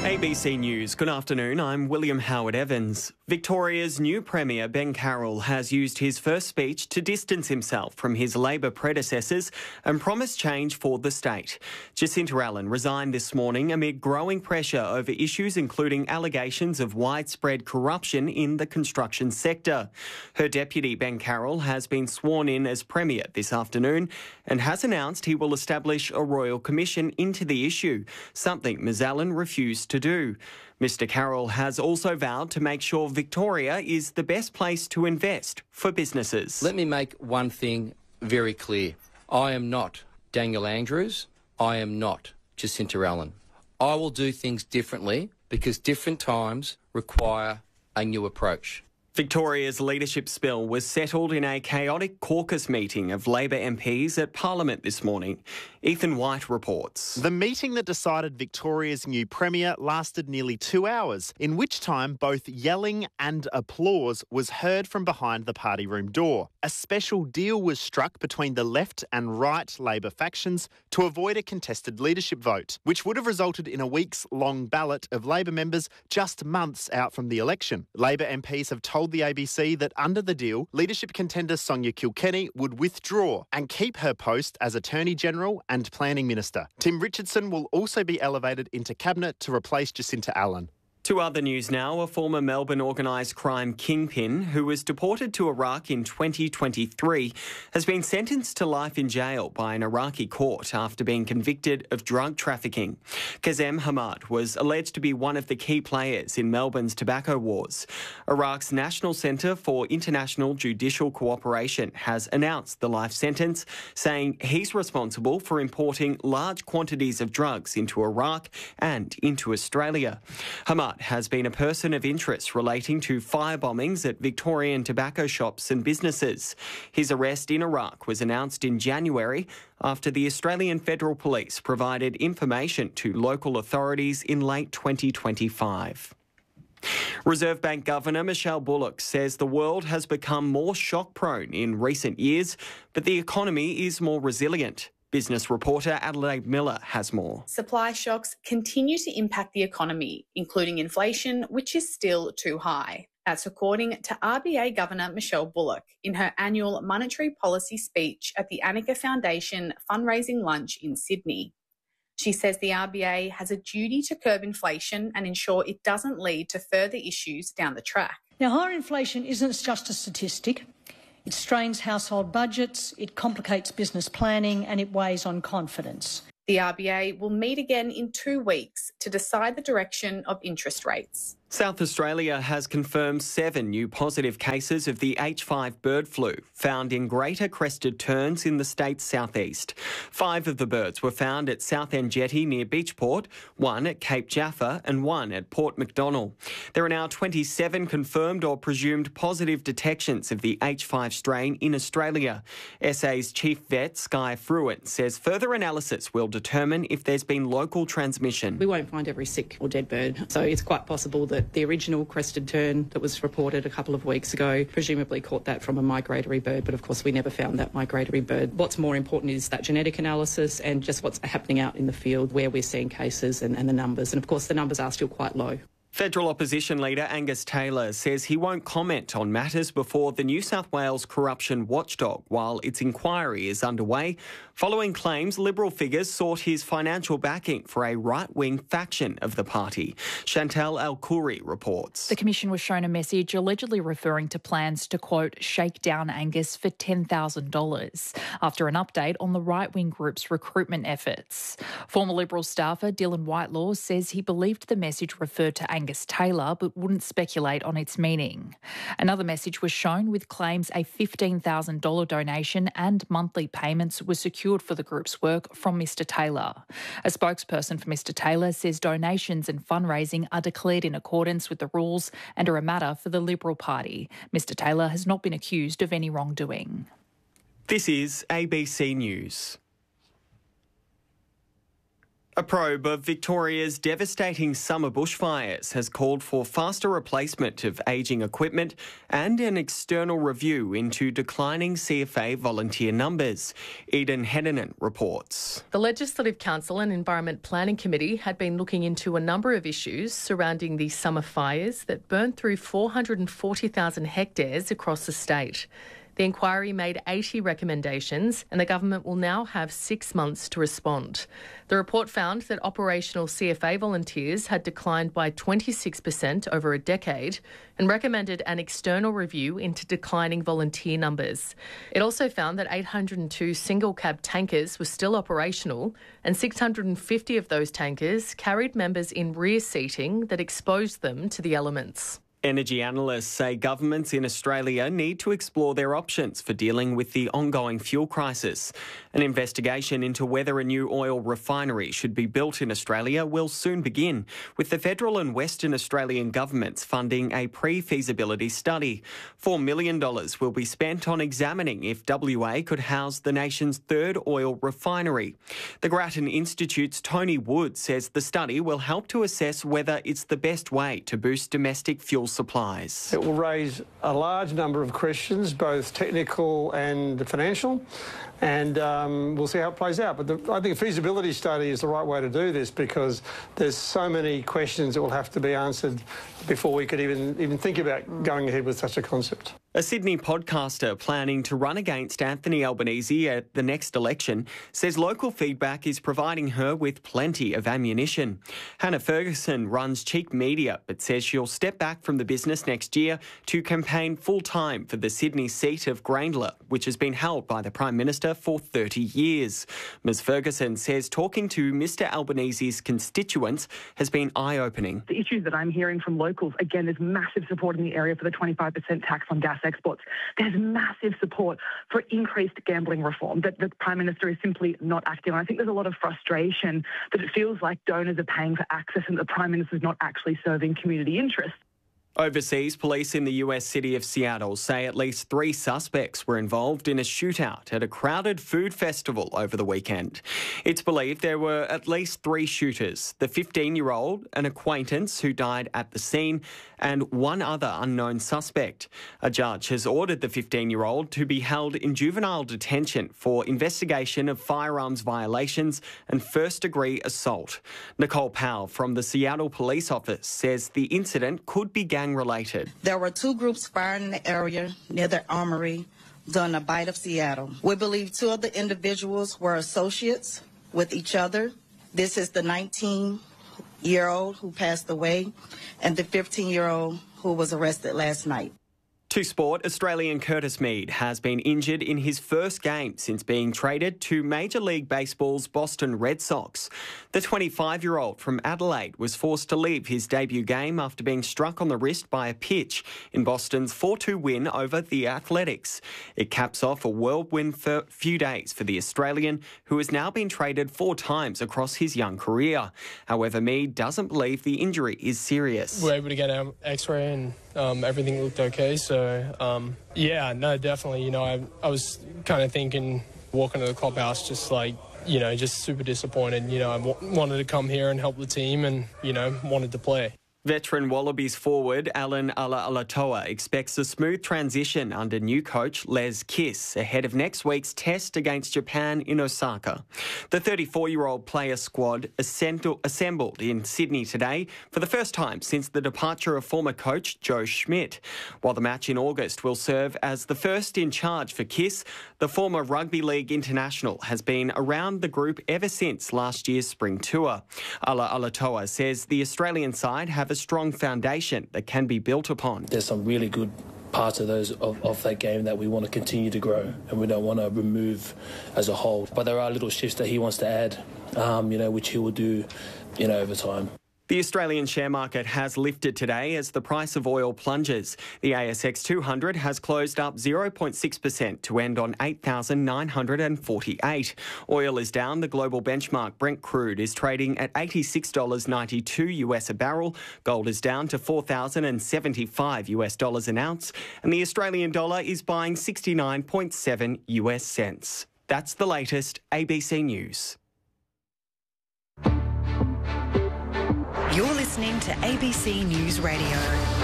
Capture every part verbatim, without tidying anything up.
A B C News. Good afternoon. I'm William Howard Evans. Victoria's new Premier, Ben Carroll, has used his first speech to distance himself from his Labor predecessors and promise change for the state. Jacinta Allen resigned this morning amid growing pressure over issues including allegations of widespread corruption in the construction sector. Her deputy, Ben Carroll, has been sworn in as Premier this afternoon and has announced he will establish a royal commission into the issue, something Ms Allen refused to do. Mister Carroll has also vowed to make sure Victoria is the best place to invest for businesses. Let me make one thing very clear. I am not Daniel Andrews. I am not Jacinta Allen. I will do things differently because different times require a new approach. Victoria's leadership spill was settled in a chaotic caucus meeting of Labor M Ps at Parliament this morning. Ethan White reports. The meeting that decided Victoria's new Premier lasted nearly two hours, in which time both yelling and applause was heard from behind the party room door. A special deal was struck between the left and right Labor factions to avoid a contested leadership vote, which would have resulted in a weeks-long ballot of Labor members just months out from the election. Labor M Ps have told the A B C that under the deal, leadership contender Sonia Kilkenny would withdraw and keep her post as Attorney-General and Planning Minister. Tim Richardson will also be elevated into Cabinet to replace Jacinta Allen. To other news now, a former Melbourne organised crime kingpin who was deported to Iraq in twenty twenty-three has been sentenced to life in jail by an Iraqi court after being convicted of drug trafficking. Kazem Hamad was alleged to be one of the key players in Melbourne's tobacco wars. Iraq's National Centre for International Judicial Cooperation has announced the life sentence, saying he's responsible for importing large quantities of drugs into Iraq and into Australia. Hamad has been a person of interest relating to fire bombings at Victorian tobacco shops and businesses. His arrest in Iraq was announced in January after the Australian Federal Police provided information to local authorities in late twenty twenty-five. Reserve Bank Governor Michelle Bullock says the world has become more shock-prone in recent years, but the economy is more resilient. Business reporter Adelaide Miller has more. Supply shocks continue to impact the economy, including inflation, which is still too high. That's according to R B A Governor Michelle Bullock in her annual monetary policy speech at the Annika Foundation fundraising lunch in Sydney. She says the R B A has a duty to curb inflation and ensure it doesn't lead to further issues down the track. Now, higher inflation isn't just a statistic. It strains household budgets, it complicates business planning and it weighs on confidence. The R B A will meet again in two weeks to decide the direction of interest rates. South Australia has confirmed seven new positive cases of the H five bird flu found in greater crested terns in the state's southeast. Five of the birds were found at Southend Jetty near Beachport, one at Cape Jaffa and one at Port Macdonnell. There are now twenty-seven confirmed or presumed positive detections of the H five strain in Australia. S A's chief vet, Sky Fruin, says further analysis will determine if there's been local transmission. We won't find every sick or dead bird, so it's quite possible that the original crested tern that was reported a couple of weeks ago presumably caught that from a migratory bird, but of course we never found that migratory bird. What's more important is that genetic analysis and just what's happening out in the field where we're seeing cases and, and the numbers. And of course the numbers are still quite low. Federal opposition leader Angus Taylor says he won't comment on matters before the New South Wales corruption watchdog while its inquiry is underway, following claims Liberal figures sought his financial backing for a right-wing faction of the party. Chantal El-Khoury reports. The Commission was shown a message allegedly referring to plans to, quote, shake down Angus for ten thousand dollars after an update on the right-wing group's recruitment efforts. Former Liberal staffer Dylan Whitelaw says he believed the message referred to Angus Angus Taylor, but wouldn't speculate on its meaning. Another message was shown with claims a fifteen thousand dollars donation and monthly payments were secured for the group's work from Mister Taylor. A spokesperson for Mister Taylor says donations and fundraising are declared in accordance with the rules and are a matter for the Liberal Party. Mister Taylor has not been accused of any wrongdoing. This is A B C News. A probe of Victoria's devastating summer bushfires has called for faster replacement of ageing equipment and an external review into declining C F A volunteer numbers. Eden Hedenen reports. The Legislative Council and Environment Planning Committee had been looking into a number of issues surrounding the summer fires that burned through four hundred forty thousand hectares across the state. The inquiry made eighty recommendations and the government will now have six months to respond. The report found that operational C F A volunteers had declined by twenty-six percent over a decade and recommended an external review into declining volunteer numbers. It also found that eight hundred two single cab tankers were still operational and six hundred fifty of those tankers carried members in rear seating that exposed them to the elements. Energy analysts say governments in Australia need to explore their options for dealing with the ongoing fuel crisis. An investigation into whether a new oil refinery should be built in Australia will soon begin, with the federal and Western Australian governments funding a pre-feasibility study. four million dollars will be spent on examining if W A could house the nation's third oil refinery. The Grattan Institute's Tony Wood says the study will help to assess whether it's the best way to boost domestic fuel supplies. It will raise a large number of questions, both technical and financial, and um, we'll see how it plays out. But the, I think a feasibility study is the right way to do this because there's so many questions that will have to be answered before we could even, even think about going ahead with such a concept. A Sydney podcaster planning to run against Anthony Albanese at the next election says local feedback is providing her with plenty of ammunition. Hannah Ferguson runs Cheek Media but says she'll step back from the business next year to campaign full-time for the Sydney seat of Grayndler, which has been held by the Prime Minister for thirty years. Ms Ferguson says talking to Mr Albanese's constituents has been eye-opening. The issues that I'm hearing from locals, again, there's massive support in the area for the twenty-five percent tax on gas exports. There's massive support for increased gambling reform that the Prime Minister is simply not acting on. I think there's a lot of frustration that it feels like donors are paying for access and the Prime Minister is not actually serving community interests. Overseas, police in the U S city of Seattle say at least three suspects were involved in a shootout at a crowded food festival over the weekend. It's believed there were at least three shooters, the fifteen-year-old, an acquaintance who died at the scene, and one other unknown suspect. A judge has ordered the fifteen-year-old to be held in juvenile detention for investigation of firearms violations and first-degree assault. Nicole Powell from the Seattle Police Office says the incident could be gang related. There were two groups firing in the area near the armory during a bite of Seattle. We believe two of the individuals were associates with each other. This is the nineteen-year-old who passed away and the fifteen-year-old who was arrested last night. To sport, Australian Curtis Mead has been injured in his first game since being traded to Major League Baseball's Boston Red Sox. The twenty-five-year-old from Adelaide was forced to leave his debut game after being struck on the wrist by a pitch in Boston's four two win over the Athletics. It caps off a whirlwind few days for the Australian, who has now been traded four times across his young career. However, Mead doesn't believe the injury is serious. We were able to get an x-ray and um, everything looked okay, so Um, yeah, no, definitely. You know, I, I was kind of thinking, walking to the clubhouse, just like, you know, just super disappointed. You know, I w- wanted to come here and help the team and, you know, wanted to play. Veteran Wallabies forward Alan Alaalatoa expects a smooth transition under new coach Les Kiss ahead of next week's test against Japan in Osaka. The thirty-four-year-old player squad assembled in Sydney today for the first time since the departure of former coach Joe Schmidt. While the match in August will serve as the first in charge for Kiss, the former Rugby League international has been around the group ever since last year's spring tour. Alaalatoa says the Australian side have a strong foundation that can be built upon. There's some really good parts of those of, of that game that we want to continue to grow and we don't want to remove as a whole. But there are little shifts that he wants to add, um, you know, which he will do, you know, over time. The Australian share market has lifted today as the price of oil plunges. The A S X two hundred has closed up zero point six percent to end on eight thousand nine hundred forty-eight. Oil is down. The global benchmark Brent crude is trading at eighty-six dollars ninety-two US a barrel. Gold is down to four thousand seventy-five US dollars an ounce. And the Australian dollar is buying sixty-nine point seven US cents. That's the latest A B C News. You're listening to A B C News Radio.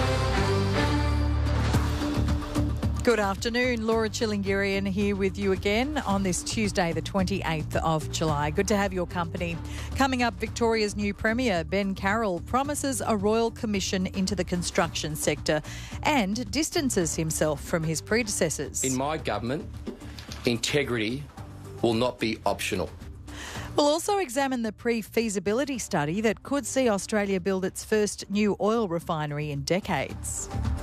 Good afternoon, Laura Chilingirian here with you again on this Tuesday, the twenty-eighth of July. Good to have your company. Coming up, Victoria's new Premier, Ben Carroll, promises a royal commission into the construction sector and distances himself from his predecessors. In my government, integrity will not be optional. We'll also examine the pre-feasibility study that could see Australia build its first new oil refinery in decades.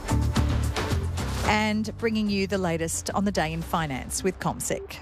And bringing you the latest on the day in finance with CommSec.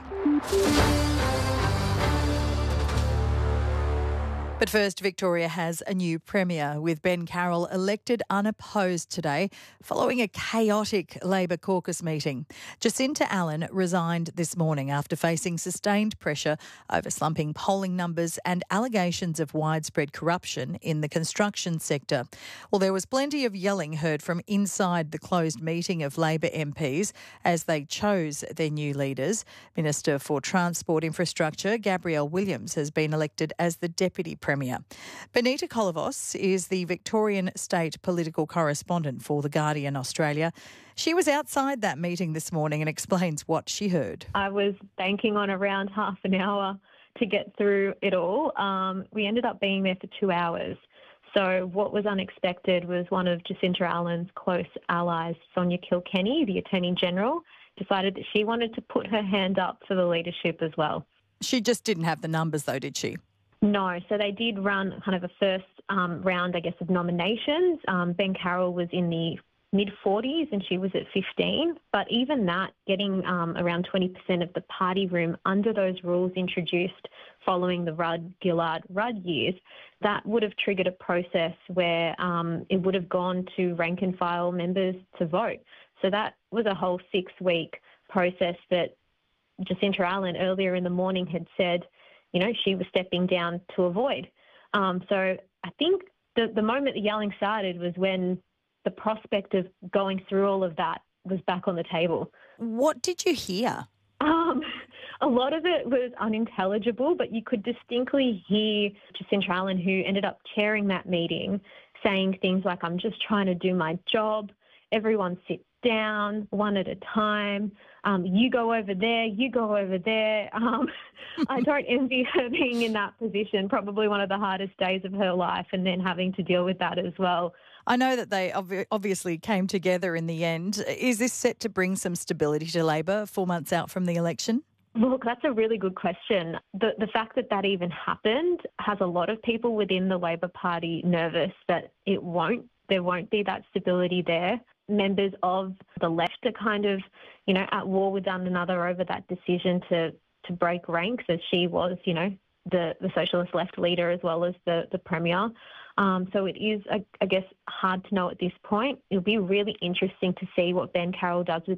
But first, Victoria has a new Premier, with Ben Carroll elected unopposed today following a chaotic Labor caucus meeting. Jacinta Allen resigned this morning after facing sustained pressure over slumping polling numbers and allegations of widespread corruption in the construction sector. Well, there was plenty of yelling heard from inside the closed meeting of Labor M Ps as they chose their new leaders. Minister for Transport Infrastructure, Gabrielle Williams, has been elected as the Deputy Premier. Benita Kolovos is the Victorian State political correspondent for The Guardian Australia. She was outside that meeting this morning and explains what she heard. I was banking on around half an hour to get through it all. Um, we ended up being there for two hours. So what was unexpected was one of Jacinta Allen's close allies, Sonia Kilkenny, the Attorney General, decided that she wanted to put her hand up for the leadership as well. She just didn't have the numbers though, did she? No, so they did run kind of a first um, round, I guess, of nominations. Um, Ben Carroll was in the mid forties and she was at fifteen. But even that, getting um, around twenty percent of the party room under those rules introduced following the Rudd-Gillard-Rudd years, that would have triggered a process where um, it would have gone to rank and file members to vote. So that was a whole six-week process that Jacinta Allen earlier in the morning had said, you know, she was stepping down to avoid. Um, so I think the, the moment the yelling started was when the prospect of going through all of that was back on the table. What did you hear? Um, a lot of it was unintelligible, but you could distinctly hear Jacinta Allen, who ended up chairing that meeting, saying things like, I'm just trying to do my job. Everyone sit down one at a time. Um, you go over there, you go over there. Um, I don't envy her being in that position, probably one of the hardest days of her life, and then having to deal with that as well. I know that they ob- obviously came together in the end. Is this set to bring some stability to Labor four months out from the election? Look, that's a really good question. The, the fact that that even happened has a lot of people within the Labor Party nervous that it won't, there won't be that stability there. Members of the left are kind of, you know, at war with one another over that decision to, to break ranks, as she was, you know, the, the socialist left leader as well as the, the Premier. Um, so it is, I, I guess, hard to know at this point. It'll be really interesting to see what Ben Carroll does with